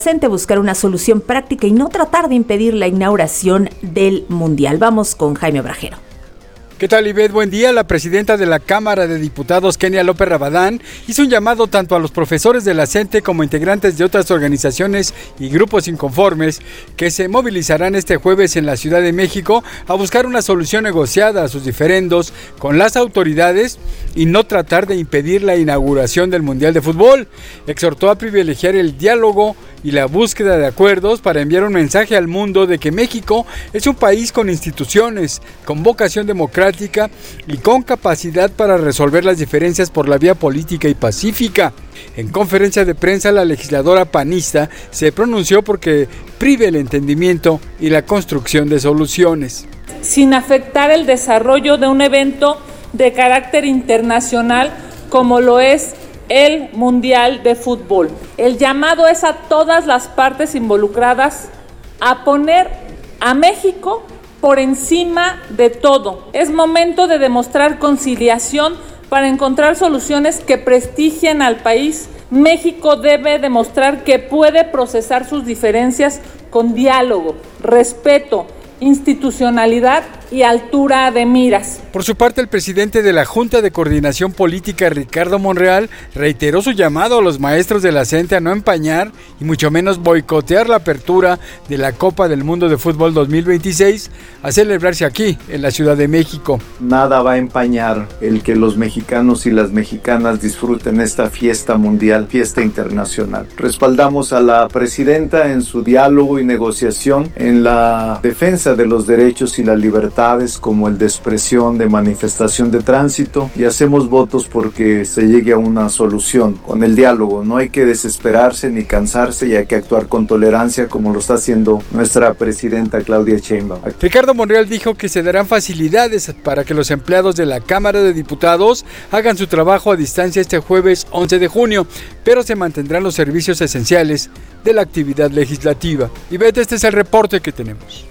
buscar una solución práctica y no tratar de impedir la inauguración del Mundial. Vamos con Jaime Obrajero. ¿Qué tal, Ivette? Buen día. La presidenta de la Cámara de Diputados, Kenia López Rabadán, hizo un llamado tanto a los profesores de la CENTE como integrantes de otras organizaciones y grupos inconformes que se movilizarán este jueves en la Ciudad de México a buscar una solución negociada a sus diferendos con las autoridades y no tratar de impedir la inauguración del Mundial de Fútbol. Exhortó a privilegiar el diálogo y la búsqueda de acuerdos para enviar un mensaje al mundo de que México es un país con instituciones, con vocación democrática y con capacidad para resolver las diferencias por la vía política y pacífica. En conferencia de prensa, la legisladora panista se pronunció porque prive el entendimiento y la construcción de soluciones. Sin afectar el desarrollo de un evento de carácter internacional como lo es el Mundial de Fútbol. El llamado es a todas las partes involucradas a poner a México por encima de todo. Es momento de demostrar conciliación para encontrar soluciones que prestigien al país. México debe demostrar que puede procesar sus diferencias con diálogo, respeto, institucionalidad y altura de miras. Por su parte, el presidente de la Junta de Coordinación Política, Ricardo Monreal, reiteró su llamado a los maestros de la CENTE a no empañar y mucho menos boicotear la apertura de la Copa del Mundo de Fútbol 2026 a celebrarse aquí, en la Ciudad de México. Nada va a empañar el que los mexicanos y las mexicanas disfruten esta fiesta mundial, fiesta internacional. Respaldamos a la presidenta en su diálogo y negociación en la defensa de los derechos y las libertades como el de expresión, de manifestación de tránsito, y hacemos votos porque se llegue a una solución con el diálogo. No hay que desesperarse ni cansarse y hay que actuar con tolerancia como lo está haciendo nuestra presidenta Claudia Sheinbaum. Ricardo Monreal dijo que se darán facilidades para que los empleados de la Cámara de Diputados hagan su trabajo a distancia este jueves 11 de junio, pero se mantendrán los servicios esenciales de la actividad legislativa. Y vete, este es el reporte que tenemos.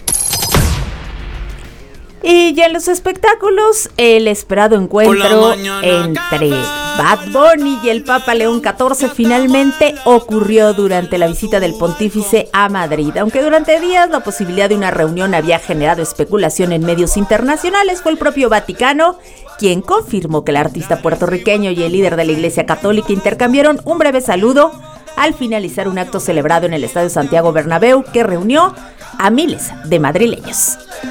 Y ya en los espectáculos, el esperado encuentro entre Bad Bunny y el Papa León XIV finalmente ocurrió durante la visita del pontífice a Madrid. Aunque durante días la posibilidad de una reunión había generado especulación en medios internacionales, fue el propio Vaticano quien confirmó que el artista puertorriqueño y el líder de la Iglesia Católica intercambiaron un breve saludo al finalizar un acto celebrado en el Estadio Santiago Bernabéu que reunió a miles de madrileños.